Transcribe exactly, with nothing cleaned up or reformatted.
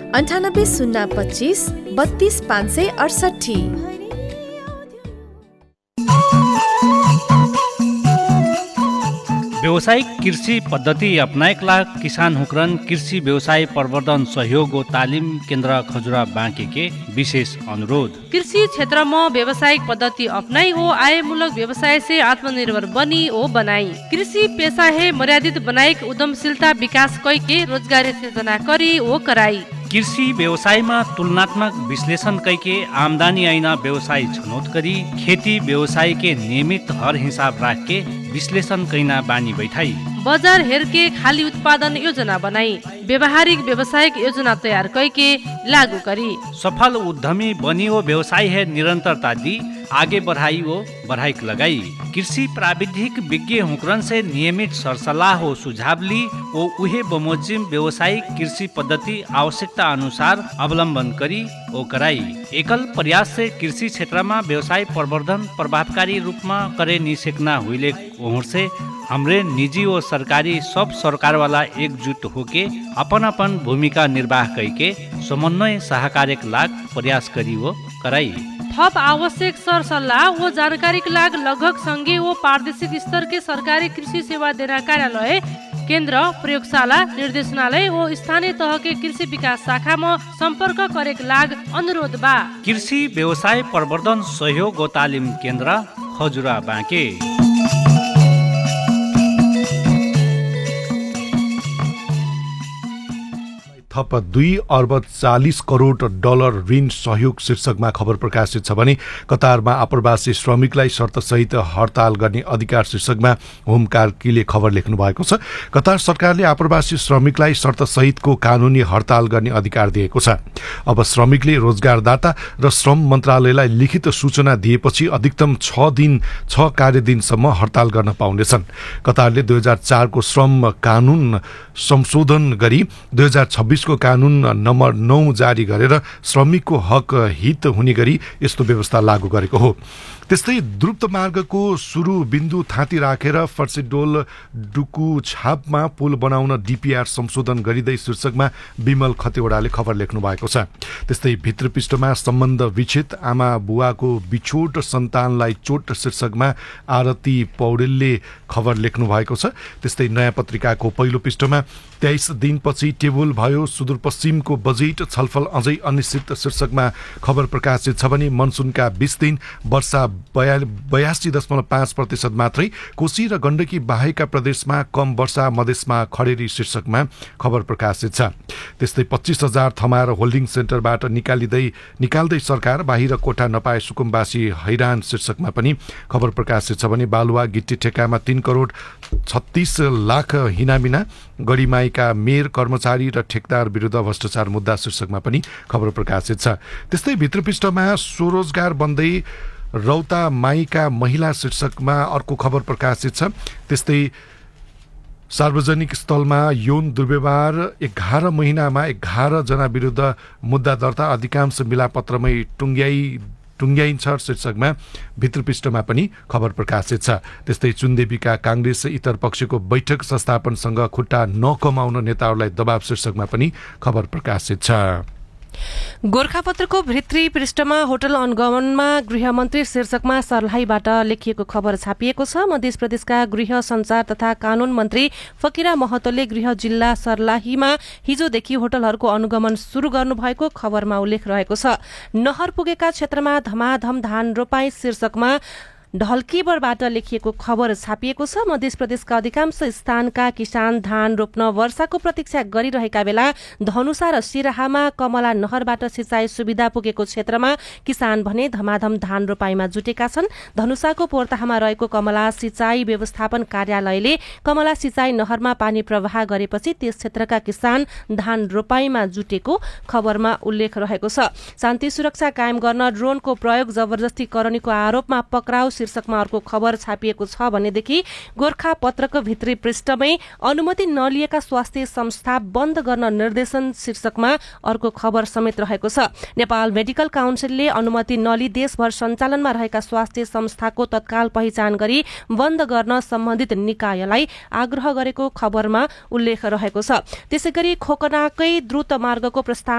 अन्ठानब्बे शून्य पच्चिस बत्तीस पाँच सय अडसठी। व्यावसायिक कृषि पद्धति अपनाएकला किसान हुक्रन कृषि व्यवसाय प्रवर्धन सहयोग व तालिम केन्द्र खजुरा बाँके के विशेष अनुरोध। कृषि क्षेत्र में व्यावसायिक पद्धति अपनाई हो आयमूलक व्यवसाय से आत्मनिर्भर बनी हो बनाई। कृषि पेशा है मर्यादित बनाइक उद्यमशीलता विकास कई के रोजगारी सृजना करी हो कराई। कृषि व्यवसायमा तुलनात्मक विश्लेषण कैके आमदानी ऐना व्यवसाय छनौट करी खेती व्यवसाय के नियमित हर हिसाब राख के विश्लेषण कैना बानी बैठाई। बाजार हेर के खाली उत्पादन योजना बनाई व्यवहारिक व्यवसायिक योजना तैयार करके लागू करी। सफल उद्यमी बनी हो व्यवसाय है निरंतरता दी आगे बढ़ाई हो बढ़ाई लगाई। कृषि प्राविधिक विज्ञ हुक्रन से नियमित सरसल्लाह हो सुझाव ली वो उहे बमोजिम व्यवसायिक कृषि पद्धति आवश्यकता अनुसार अवलंबन करी ओ कराई। एकल प्रयास से कृषि क्षेत्र में व्यवसाय प्रवर्धन प्रभावकारी रूप में करे निसेकना हुईले ओहर से हमरे निजी और सरकारी सब सरकार वाला एकजुट होके अपन अपन भूमिका निर्वाह करके समन्वय सहकार्य लाग प्रयास करी वो कराई। थप आवश्यक सर सल्लाह व जानकारी के लाग लगभग संघीय व प्रादेशिक स्तर के सरकारी कृषि सेवा देना कार्यालय केंद्र प्रयोगशाला निर्देशनालय व स्थानीय तह के कृषि विकास शाखा में संपर्क करे के लाग अनुरोध बा। कृषि व्यवसाय प्रवर्धन सहयोग व तालिम केंद्र खजुरा बाँके। थप दुई अर्ब चालिस करोड डलर ऋण सहयोग शीर्षकमा खबर प्रकाशित छ भने कतारमा आप्रवासी श्रमिकलाई शर्तसहित हडताल गर्ने अधिकार शीर्षकमा होम कार्कीले खबर लेख्नु भएको छ। कतार सरकारले आप्रवासी श्रमिकलाई शर्तसहितको कानुनी हडताल गर्ने अधिकार दिएको छ। अब श्रमिकले रोजगारदाता र श्रम मन्त्रालयलाई लिखित सूचना दिएपछि अधिकतम छ दिन छ कार्यदिनसम्म हडताल गर्न पाउनेछन्। कतारले दुई हजार चारको श्रम कानून संशोधन गरी दुई हजार छब्बिस को कानून नम्बर नौ जारी गरेर श्रमिकको हक हित हुने गरी यस्तो व्यवस्था लागू गरेको हो। त्यस्तै द्रुत मार्गको सुरु बिन्दु थाँती राखेर फर्सिडोल डुकु छापमा पुल बनाउन डीपीआर संशोधन गरिँदै शीर्षकमा विमल खतिवड़ाले खबर लेख्नु भएको छ। त्यस्तै भित्रपृष्ठमा सम्बन्ध विच्छेद आमा बुवाको बिछोट सन्तानलाई चोट शीर्षकमा आरती पौडेलले खबर लेख्नु भएको छ। त्यस्तै नयाँ पत्रिकाको पहिलो पृष्ठमा तेइस दिनपछि टेबल भयो सुदूरपश्चिमको बजेट छलफल अझै अनिश्चित शीर्षकमा खबर प्रकाशित छ भने मनसुनका बीस दिन वर्षा बयासी दशमलव पाँच प्रतिशत मात्रै कोशी र गण्डकी बाहेकका प्रदेशमा कम वर्षा मधेसमा खडेरी शीर्षकमा खबर प्रकाशित छ। त्यस्तै पच्चीस हजार थमार होल्डिङ सेन्टरबाट निकालिँदै निकाल्दै सरकार बाहिर कोठा नपाए सुकुम्बासी हैरान शीर्षकमा पनि खबर प्रकाशित छ भने बालुवा गिट्टी ठेकामा तीन करोड छत्तीस लाख हिनामिना गढीमाईका मेयर कर्मचारी र ठेकदार विरुद्ध भ्रष्टाचार मुद्दा शीर्षकमा पनि खबर प्रकाशित छ। त्यस्तै भित्रपृष्ठमा स्वरोजगार बन्दै रौता माईका महिला शीर्षकमा अर्को खबर प्रकाशित छ। त्यस्तै सार्वजनिक स्थलमा यौन दुर्व्यवहार एघार महिनामा एघार जना विरुद्ध मुद्दा दर्ता अधिकांश मिलापत्रमै टुङ्ग्याई टुङ्ग्याइन्छ शीर्षकमा भित्रपृष्ठमा पनि खबर प्रकाशित छ। त्यस्तै चुनदेवीका कांग्रेस इतर पक्षको बैठक संस्थापनसँग खुट्टा नकमाउन नेताहरूलाई दबाव शीर्षकमा पनि खबर प्रकाशित छ। गोरखापत्रको भित्री पृष्ठमा होटल अनुगमनमा गृहमन्त्री शीर्षकमा सर्लाहीबाट लेखिएको खबर छापिएको छ। मध्य प्रदेशका गृह संचार तथा कानून मन्त्री फकिरा महतोले गृह जिल्ला सर्लाहीमा हिजोदेखि होटलहरूको अनुगमन शुरू गर्नुभएको खबरमा उल्लेख रहेको छ। नहर पुगेका क्षेत्रमा धमाधम धान रोपाई शीर्षकमा ढल्कीबरबाट लेखिएको खबर छापिएको छ। मध्य प्रदेशका अधिकांश स्थानका किसान धान रोप्न वर्षाको प्रतीक्षा गरिरहेका बेला धनुषा र सिराहामा कमला नहरबाट सिंचाई सुविधा पुगेको क्षेत्रमा किसान भने धमाधम धान रोपाईमा जुटेका छन्। धनुषाको पोर्ताहामा रहेको कमला सिंचाई व्यवस्थापन कार्यालयले कमला सिंचाई नहरमा पानी प्रवाह गरेपछि त्यस क्षेत्रका किसान धान रोपाईमा जुटेको खबरमा उल्लेख रहेको छ। शान्ति सुरक्षा कायम गर्न ड्रोनको प्रयोग जबरजस्ती करणीको आरोपमा पक्राउ शीर्षकमा अर्को खबर छापिएको छ भनेदेखि गोर्खा पत्रको भित्री पृष्ठमै अनुमति नलिएका स्वास्थ्य संस्था बन्द गर्न निर्देशन शीर्षकमा अर्को खबर समेत रहेको छ। नेपाल मेडिकल काउन्सिलले अनुमति नलिई देशभर सञ्चालनमा रहेका स्वास्थ्य संस्थाको तत्काल पहिचान गरी बन्द गर्न सम्बन्धित निकायलाई आग्रह गरेको खबरमा उल्लेख रहेको छ। त्यसैगरी खोकनाकै द्रुत मार्गको प्रस्ताव